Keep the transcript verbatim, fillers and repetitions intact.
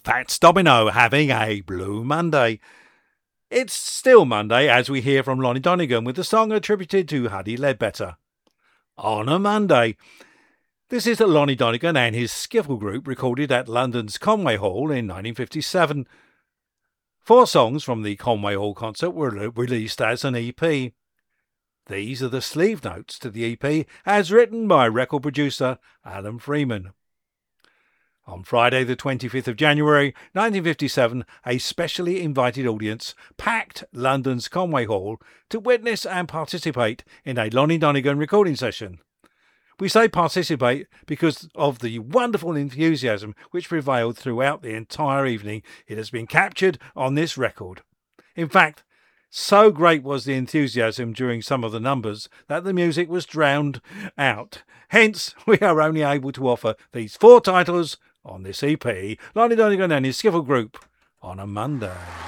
Fats Domino having a Blue Monday. It's still Monday as we hear from Lonnie Donegan with the song attributed to Huddie Ledbetter. On a Monday. This is Lonnie Donegan and his Skiffle group recorded at London's Conway Hall in nineteen fifty-seven. Four songs from the Conway Hall concert were released as an E P. These are the sleeve notes to the E P as written by record producer Alan Freeman. On Friday the twenty-fifth of January nineteen fifty-seven, a specially invited audience packed London's Conway Hall to witness and participate in a Lonnie Donegan recording session. We say participate because of the wonderful enthusiasm which prevailed throughout the entire evening. It has been captured on this record. In fact, so great was the enthusiasm during some of the numbers that the music was drowned out. Hence, we are only able to offer these four titles on this E P, Lonnie Donegan and his Skiffle group, on a Monday.